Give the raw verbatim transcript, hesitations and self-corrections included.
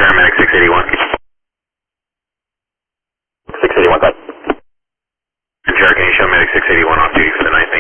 Paramedic six eighty-one. six eighty-one, bye. Jared, can you show medic six eighty-one off duty for the night?